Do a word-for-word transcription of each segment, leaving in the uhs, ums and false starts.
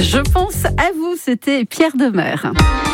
Je pense à vous, c'était Pierre Demeur.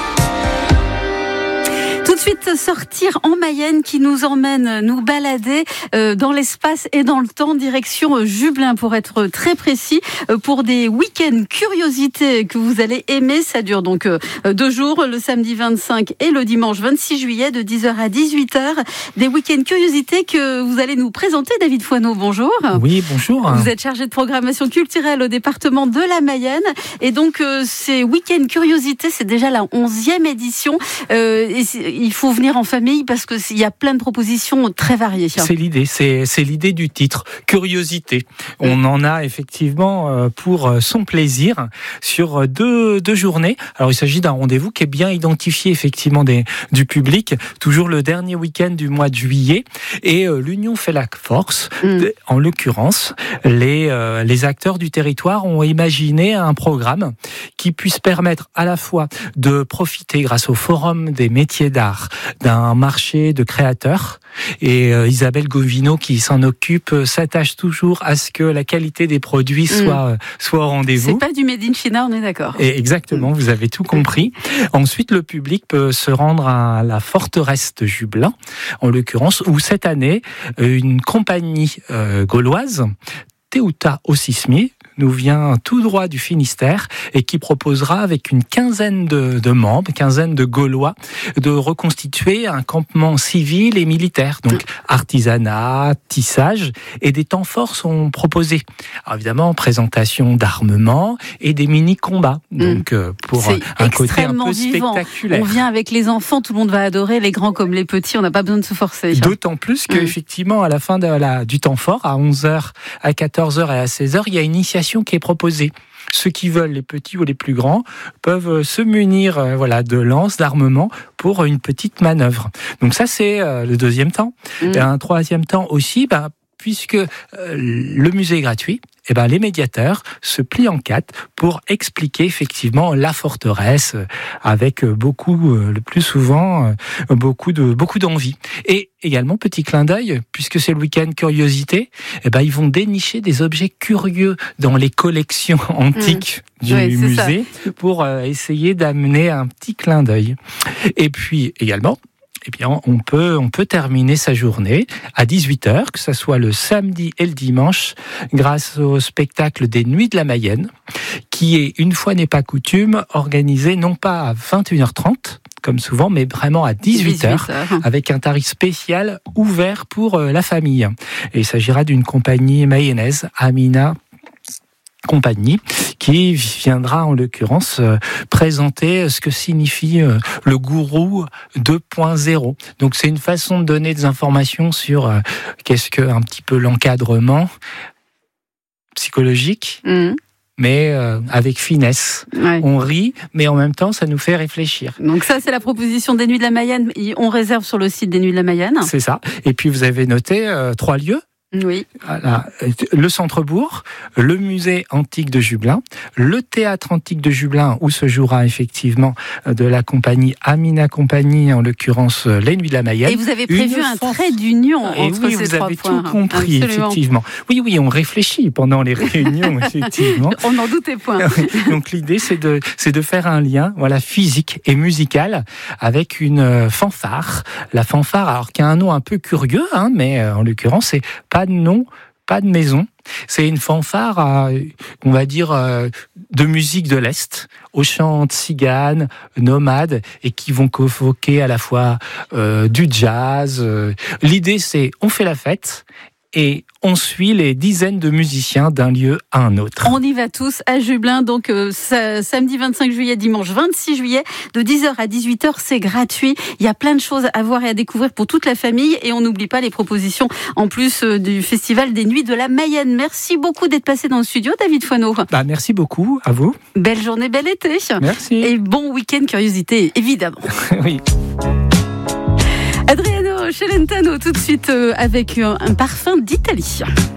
Tout de suite, sortir en Mayenne qui nous emmène nous balader euh, dans l'espace et dans le temps, direction euh, Jublain pour être très précis, euh, pour des week-ends curiosités que vous allez aimer. Ça dure donc euh, deux jours, le samedi vingt-cinq et le dimanche vingt-six juillet de dix heures à dix-huit heures. Des week-ends curiosités que vous allez nous présenter, David Foineau. Bonjour. Oui, bonjour. Vous êtes chargé de programmation culturelle au département de la Mayenne. Et donc, euh, ces week-ends curiosités, c'est déjà la onzième édition. Euh, et il faut venir en famille parce qu'il y a plein de propositions très variées. C'est l'idée, c'est, c'est l'idée du titre, curiosité. On en a effectivement pour son plaisir sur deux, deux journées. Alors il s'agit d'un rendez-vous qui est bien identifié effectivement des, du public, toujours le dernier week-end du mois de juillet. Et euh, l'Union fait la force. Mm. En l'occurrence, les, euh, les acteurs du territoire ont imaginé un programme qui puisse permettre à la fois de profiter grâce au Forum des métiers d'art d'un marché de créateurs. Et euh, Isabelle Govino, qui s'en occupe, euh, s'attache toujours à ce que la qualité des produits soit, mmh. euh, soit au rendez-vous. C'est pas du made in China, on est d'accord. Et exactement, mmh. vous avez tout compris. Ensuite, le public peut se rendre à la forteresse de Jublain, en l'occurrence, où cette année, une compagnie euh, gauloise, Teuta Osismi, nous vient tout droit du Finistère et qui proposera avec une quinzaine de, de membres, quinzaine de Gaulois, de reconstituer un campement civil et militaire. Donc artisanat, tissage et des temps forts sont proposés. Alors évidemment, présentation d'armement et des mini-combats. Donc mmh. pour c'est un côté un peu vivant. Spectaculaire. On vient avec les enfants, tout le monde va adorer, les grands comme les petits, on n'a pas besoin de se forcer. D'autant plus qu'effectivement, mmh. à la fin de la, du temps fort, à onze heures, à quatorze heures et à seize heures, il y a une initiation qui est proposée. Ceux qui veulent, les petits ou les plus grands, peuvent se munir euh, voilà, de lances, d'armement pour une petite manœuvre. Donc ça, c'est euh, le deuxième temps. Mmh. Et un troisième temps aussi, bah, puisque euh, le musée est gratuit, eh ben, les médiateurs se plient en quatre pour expliquer effectivement la forteresse avec beaucoup, le plus souvent, beaucoup de beaucoup d'envie. Et également, petit clin d'œil, puisque c'est le week-end curiosité, eh ben, ils vont dénicher des objets curieux dans les collections antiques mmh. du oui, musée pour euh, essayer d'amener un petit clin d'œil. Et puis également, eh bien, on peut, on peut terminer sa journée à dix-huit heures, que ce soit le samedi et le dimanche, grâce au spectacle des Nuits de la Mayenne, qui est, une fois n'est pas coutume, organisé non pas à vingt et une heures trente, comme souvent, mais vraiment à dix-huit heures, avec un tarif spécial ouvert pour la famille. Et il s'agira d'une compagnie mayonnaise, Amina Compagnie, qui viendra en l'occurrence euh, présenter ce que signifie euh, le gourou deux point zéro. Donc c'est une façon de donner des informations sur euh, qu'est-ce que un petit peu l'encadrement psychologique. Mmh. Mais euh, avec finesse. Ouais. On rit, mais en même temps, ça nous fait réfléchir. Donc ça, c'est la proposition des Nuits de la Mayenne. On réserve sur le site des Nuits de la Mayenne. C'est ça. Et puis vous avez noté euh, trois lieux. Oui. Voilà. Le centre-bourg, le musée antique de Jublain, le théâtre antique de Jublain où se jouera effectivement de la compagnie Amina Compagnie, en l'occurrence les Nuits de la Mayenne. Et vous avez prévu Une un force... trait d'union entre oui, ces vous trois avez points. Tout compris, Absolument. Effectivement. Oui, oui, on réfléchit pendant les réunions, effectivement. On n'en doutait point. Donc l'idée, c'est de, c'est de faire un lien, voilà, physique et musical avec une fanfare. La fanfare, alors qui a un nom un peu curieux, hein, mais en l'occurrence, c'est pas de nom, pas de maison. C'est une fanfare, à, on va dire, euh, de musique de l'Est, aux chants tziganes, nomades, et qui vont convoquer à la fois euh, du jazz. Euh. L'idée, c'est on fait la fête et on suit les dizaines de musiciens d'un lieu à un autre. On y va tous à Jublain, donc euh, samedi vingt-cinq juillet, dimanche vingt-six juillet, de dix heures à dix-huit heures, c'est gratuit. Il y a plein de choses à voir et à découvrir pour toute la famille, et on n'oublie pas les propositions en plus euh, du Festival des Nuits de la Mayenne. Merci beaucoup d'être passé dans le studio, David Foineau. Bah, merci beaucoup, à vous. Belle journée, bel été. Merci. Et bon week-end curiosité, évidemment. Oui. Adriano Celentano, tout de suite euh, avec un, un parfum d'Italie.